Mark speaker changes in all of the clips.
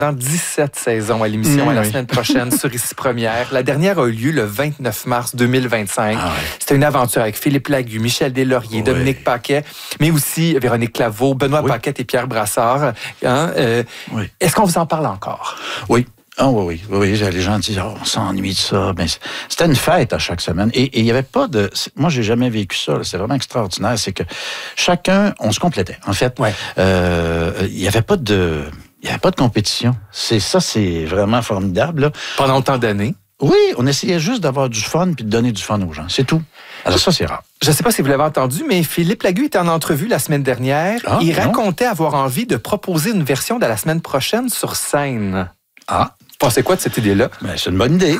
Speaker 1: dans 17 saisons à l'émission la semaine prochaine sur Ici Première. La dernière a eu lieu le 29 mars 2025. C'était une aventure avec Philippe Lagu, Michel Deslauriers, Dominique Paquet, mais aussi Véronique Claveau, Benoît Paquette et Pierre Brassard. Est-ce qu'on vous en parle encore?
Speaker 2: Oui. Oui. Les gens disent, on s'ennuie de ça. Mais c'était une fête à chaque semaine. Et il n'y avait pas de... Moi, j'ai jamais vécu ça. C'est vraiment extraordinaire. C'est que chacun, on se complétait. En fait, il n'y avait pas de... Il n'y avait pas de compétition. C'est vraiment formidable. Là.
Speaker 1: Pendant autant d'années?
Speaker 2: Oui, on essayait juste d'avoir du fun puis de donner du fun aux gens. C'est tout. Alors ça, c'est rare.
Speaker 1: Je ne sais pas si vous l'avez entendu, mais Philippe Lagu était en entrevue la semaine dernière. Il racontait avoir envie de proposer une version de la semaine prochaine sur scène. Vous pensez quoi de cette idée-là?
Speaker 2: Ben, c'est une bonne idée.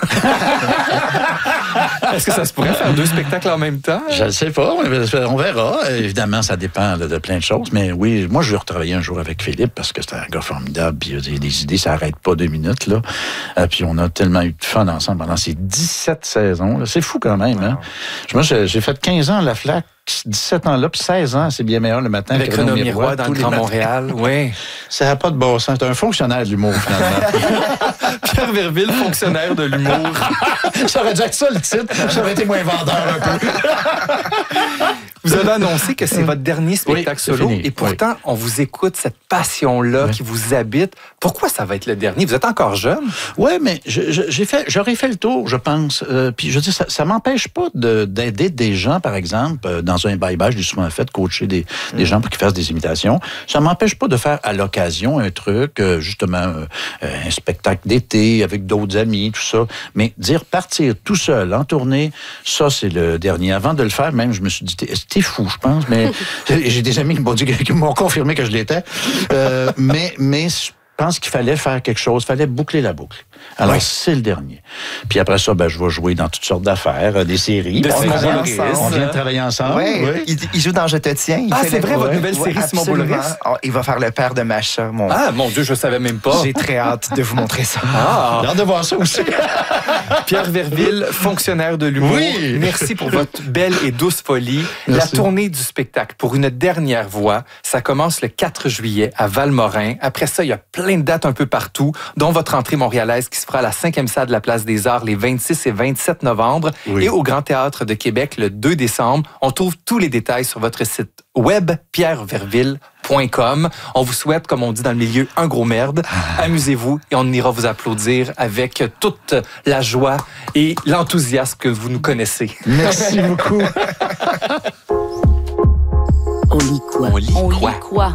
Speaker 1: Est-ce que ça se pourrait faire 2 spectacles en même temps?
Speaker 2: Je ne sais pas. On verra. Évidemment, ça dépend de plein de choses. Mais oui, moi, je vais retravailler un jour avec Philippe parce que c'est un gars formidable. Puis les idées, ça n'arrête pas 2 minutes. Là. Puis on a tellement eu de fun ensemble pendant ces 17 saisons. Là. C'est fou quand même. Hein? Moi, j'ai fait 15 ans à la FLAC. 17 ans là, puis 16 ans, c'est bien meilleur le matin.
Speaker 1: Avec Renaud Miroir dans le Grand Montréal, oui.
Speaker 2: Ça n'a pas de bon sens. C'est un fonctionnaire de l'humour, finalement.
Speaker 1: Pierre Verville, fonctionnaire de l'humour.
Speaker 2: Ça aurait dû être ça, le titre. Ça aurait été moins vendeur un peu.
Speaker 1: Vous avez annoncé que c'est votre dernier spectacle solo, et pourtant, on vous écoute, cette passion-là qui vous habite. Pourquoi ça va être le dernier? Vous êtes encore jeune?
Speaker 2: Oui, mais j'aurais fait le tour, je pense. Puis je veux dire, ça m'empêche pas d'aider des gens, par exemple, dans un bye-bye, je l'ai souvent fait, de coacher des gens pour qu'ils fassent des imitations. Ça m'empêche pas de faire à l'occasion un truc, justement, un spectacle d'été avec d'autres amis, tout ça. Mais partir tout seul en tournée, ça, c'est le dernier. Avant de le faire, même, je me suis dit, t'es fou, je pense, mais j'ai des amis qui m'ont confirmé que je l'étais. Mais je pense qu'il fallait faire quelque chose, il fallait boucler la boucle. Alors, c'est le dernier. Puis après ça, je vais jouer dans toutes sortes d'affaires, des séries. On vient de travailler ensemble.
Speaker 3: Oui. Il joue dans Je te tiens.
Speaker 1: C'est vrai, votre nouvelle série, Simon Boulris?
Speaker 3: Il va faire le père de Macha.
Speaker 1: Mon Dieu, je ne savais même pas.
Speaker 3: J'ai très hâte de vous montrer ça.
Speaker 2: J'ai hâte de voir ça aussi.
Speaker 1: Pierre Verville, fonctionnaire de l'humour.
Speaker 2: Oui.
Speaker 1: Merci pour votre belle et douce folie.
Speaker 2: Merci.
Speaker 1: La tournée du spectacle pour une dernière voix, ça commence le 4 juillet à Valmorin. Après ça, il y a plein de dates un peu partout, dont votre entrée montréalaise qui se fera à la 5e salle de la Place des Arts les 26 et 27 novembre et au Grand Théâtre de Québec le 2 décembre. On trouve tous les détails sur votre site web pierreverville.com. On vous souhaite, comme on dit dans le milieu, un gros merde. Amusez-vous et on ira vous applaudir avec toute la joie et l'enthousiasme que vous nous connaissez.
Speaker 2: Merci beaucoup.
Speaker 4: On lit quoi?
Speaker 1: On lit quoi?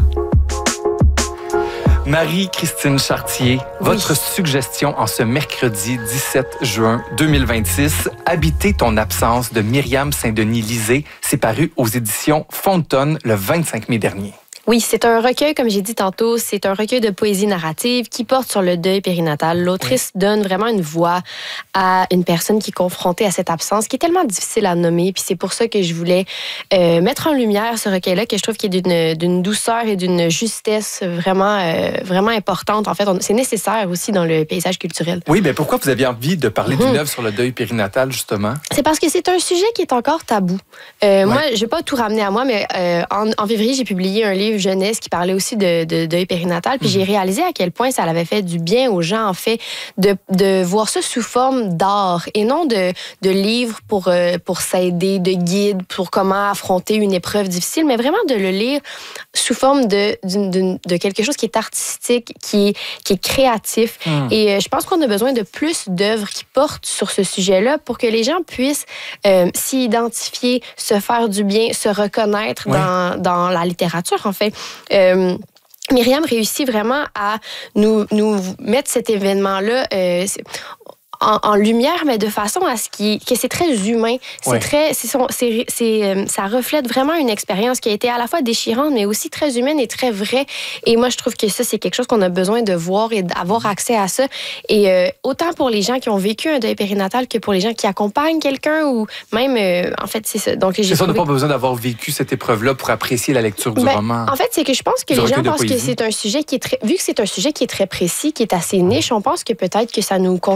Speaker 1: Marie-Christine Chartier, votre suggestion en ce mercredi 17 juin 2026, Habiter ton absence de Myriam Saint-Denis-Lisée, c'est paru aux éditions Fontonne le 25 mai dernier.
Speaker 5: Oui, c'est un recueil, comme j'ai dit tantôt, c'est un recueil de poésie narrative qui porte sur le deuil périnatal. L'autrice donne vraiment une voix à une personne qui est confrontée à cette absence qui est tellement difficile à nommer. Puis c'est pour ça que je voulais mettre en lumière ce recueil-là, que je trouve qu'il est d'une douceur et d'une justesse vraiment importante. En fait, c'est nécessaire aussi dans le paysage culturel.
Speaker 1: Oui, mais pourquoi vous aviez envie de parler d'une œuvre sur le deuil périnatal, justement? C'est
Speaker 5: parce que c'est un sujet qui est encore tabou. Moi, je ne vais pas tout ramener à moi, mais en février, j'ai publié un livre jeunesse qui parlait aussi de deuil périnatal. Puis j'ai réalisé à quel point ça avait fait du bien aux gens, en fait, de voir ça sous forme d'art et non de livres pour s'aider, de guides pour comment affronter une épreuve difficile, mais vraiment de le lire sous forme de quelque chose qui est artistique, qui est créatif. Et je pense qu'on a besoin de plus d'œuvres qui portent sur ce sujet-là pour que les gens puissent s'y identifier, se faire du bien, se reconnaître dans la littérature, en fait. Myriam réussit vraiment à nous mettre cet événement-là en lumière, mais de façon à que c'est très humain. Ça reflète vraiment une expérience qui a été à la fois déchirante, mais aussi très humaine et très vraie. Et moi, je trouve que ça, c'est quelque chose qu'on a besoin de voir et d'avoir accès à ça. Et autant pour les gens qui ont vécu un deuil périnatal que pour les gens qui accompagnent quelqu'un ou même, en fait, c'est ça. Donc,
Speaker 1: c'est ça, on n'a pas besoin d'avoir vécu cette épreuve-là pour apprécier la lecture du roman.
Speaker 5: En fait, c'est que je pense que les gens pensent que c'est un sujet qui est vu que c'est un sujet qui est très précis, qui est assez niche, on pense que peut-être que ça nous concerne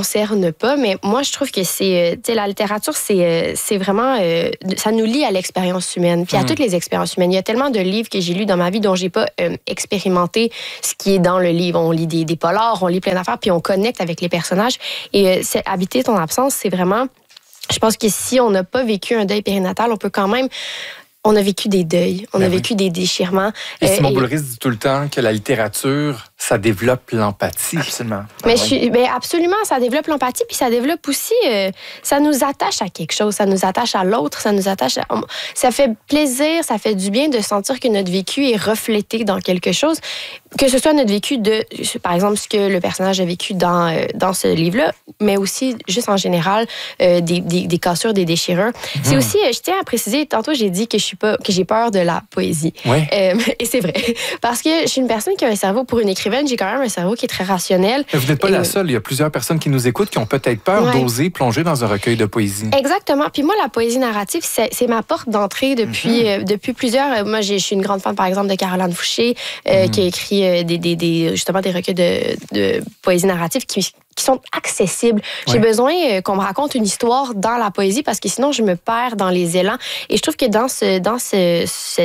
Speaker 5: veut pas, mais moi, je trouve que la littérature, c'est vraiment, ça nous lie à l'expérience humaine, puis à toutes les expériences humaines. Il y a tellement de livres que j'ai lus dans ma vie dont j'ai pas expérimenté ce qui est dans le livre. On lit des polars, on lit plein d'affaires, puis on connecte avec les personnages. Et habiter ton absence, c'est vraiment... Je pense que si on n'a pas vécu un deuil périnatal, on peut quand même... On a vécu des deuils, on a vécu des déchirements.
Speaker 1: Et Simon Boulris dit tout le temps que la littérature, ça développe l'empathie.
Speaker 3: Absolument.
Speaker 5: Mais absolument, ça développe l'empathie, puis ça développe aussi, ça nous attache à quelque chose, ça nous attache à l'autre, ça nous attache ça fait plaisir, ça fait du bien de sentir que notre vécu est reflété dans quelque chose, que ce soit notre vécu par exemple, ce que le personnage a vécu dans ce livre-là, mais aussi, juste en général, des cassures, des déchirures. C'est aussi, je tiens à préciser, tantôt j'ai dit que j'ai peur de la poésie.
Speaker 1: Oui.
Speaker 5: Et c'est vrai. Parce que je suis une personne qui a un cerveau, pour une écrivaine, j'ai quand même un cerveau qui est très rationnel.
Speaker 1: Mais vous n'êtes pas la seule. Il y a plusieurs personnes qui nous écoutent qui ont peut-être peur d'oser plonger dans un recueil de poésie.
Speaker 5: Exactement. Puis moi, la poésie narrative, c'est ma porte d'entrée depuis plusieurs... Moi, je suis une grande fan, par exemple, de Caroline Fouché, qui a écrit justement des recueils de poésie narrative qui sont accessibles. J'ai besoin qu'on me raconte une histoire dans la poésie parce que sinon, je me perds dans les élans. Et je trouve que dans ce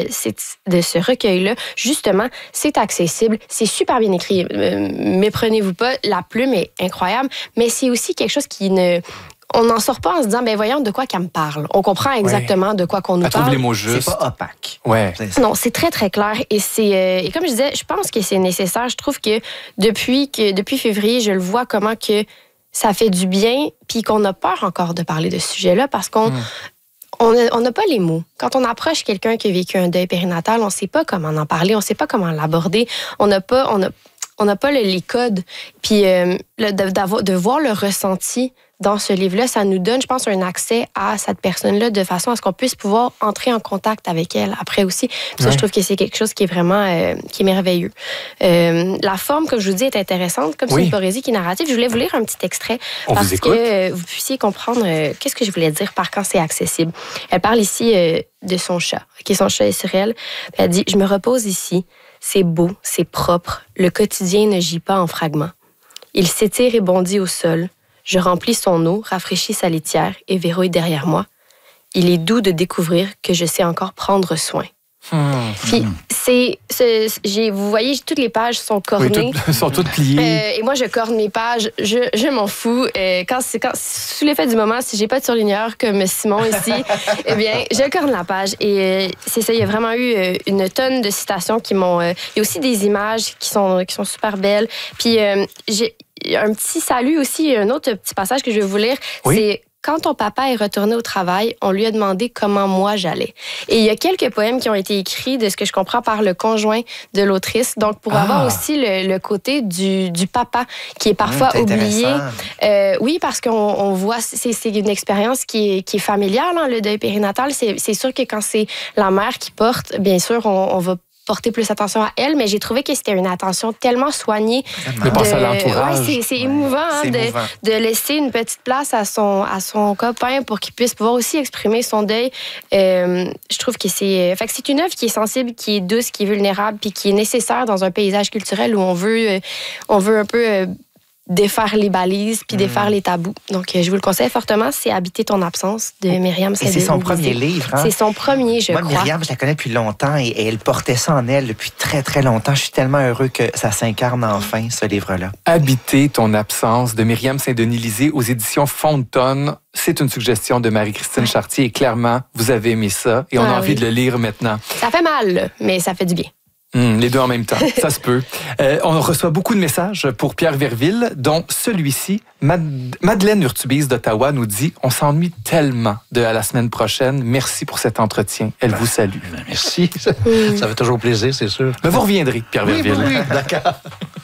Speaker 5: recueil-là, justement, c'est accessible, c'est super bien écrit. Méprenez-vous pas, la plume est incroyable, mais c'est aussi quelque chose qui ne... On n'en sort pas en se disant, ben voyons de quoi qu'elle me parle. On comprend exactement de quoi qu'on nous parle.
Speaker 1: Elle trouve les mots justes.
Speaker 3: C'est pas opaque.
Speaker 1: Ouais.
Speaker 5: Non, c'est très, très clair. Et et comme je disais, je pense que c'est nécessaire. Je trouve que depuis février, je le vois comment que ça fait du bien, puis qu'on a peur encore de parler de ce sujet-là parce qu'on n'a pas les mots. Quand on approche quelqu'un qui a vécu un deuil périnatal, on ne sait pas comment en parler, on ne sait pas comment l'aborder. On n'a pas les codes. Puis de voir le ressenti dans ce livre-là, ça nous donne, je pense, un accès à cette personne-là de façon à ce qu'on puisse pouvoir entrer en contact avec elle après aussi. Puis ça, je trouve que c'est quelque chose qui est vraiment qui est merveilleux. La forme, comme je vous dis, est intéressante, comme c'est une poésie qui est narrative. Je voulais vous lire un petit extrait parce que vous puissiez comprendre qu'est-ce que je voulais dire par quand c'est accessible. Elle parle ici de son chat. Son chat est sur elle. Elle dit « Je me repose ici. C'est beau, c'est propre. Le quotidien ne gît pas en fragments. Il s'étire et bondit au sol. Je remplis son eau, rafraîchis sa litière et verrouille derrière moi. Il est doux de découvrir que je sais encore prendre soin. » Puis, vous voyez, toutes les pages sont cornées.
Speaker 1: Oui, sont toutes pliées.
Speaker 5: Et moi, je corne mes pages. Je m'en fous. Sous l'effet du moment, si j'ai pas de surligneur comme Simon ici, eh bien, je corne la page. Et c'est ça, il y a vraiment eu une tonne de citations qui m'ont... il y a aussi des images qui sont super belles. Puis, j'ai un petit salut aussi, un autre petit passage que je vais vous lire. C'est... Quand ton papa est retourné au travail, on lui a demandé comment moi j'allais. Et il y a quelques poèmes qui ont été écrits, de ce que je comprends, par le conjoint de l'autrice. Donc, pour avoir aussi le côté du papa qui est parfois oublié. Oui, parce qu'on voit, c'est une expérience qui est familiale, hein, le deuil périnatal. C'est sûr que quand c'est la mère qui porte, bien sûr, on va porter plus attention à elle, mais j'ai trouvé que c'était une attention tellement soignée.
Speaker 1: De penser à l'entourage.
Speaker 5: C'est émouvant, de laisser une petite place à son copain pour qu'il puisse pouvoir aussi exprimer son deuil. Je trouve que c'est une œuvre qui est sensible, qui est douce, qui est vulnérable, puis qui est nécessaire dans un paysage culturel où on veut un peu défaire les balises puis défaire les tabous. Donc, je vous le conseille fortement. C'est Habiter ton absence de Myriam Saint-Denis.
Speaker 3: Et c'est son premier livre. Hein?
Speaker 5: C'est son premier, je crois.
Speaker 3: Moi, Myriam, je la connais depuis longtemps et elle portait ça en elle depuis très, très longtemps. Je suis tellement heureux que ça s'incarne enfin, ce livre-là.
Speaker 1: Habiter ton absence de Myriam Saint-Denis aux éditions Fontaine. C'est une suggestion de Marie-Christine Chartier et clairement, vous avez aimé ça et on a envie de le lire maintenant.
Speaker 5: Ça fait mal, mais ça fait du bien.
Speaker 1: Les deux en même temps, ça se peut. On reçoit beaucoup de messages pour Pierre Verville, dont celui-ci, Madeleine Urtubise d'Ottawa nous dit « On s'ennuie tellement à la semaine prochaine. Merci pour cet entretien. » Elle vous salue.
Speaker 2: Merci. Ça fait toujours plaisir, c'est sûr.
Speaker 1: Mais vous reviendrez, Pierre Verville.
Speaker 2: Oui, d'accord.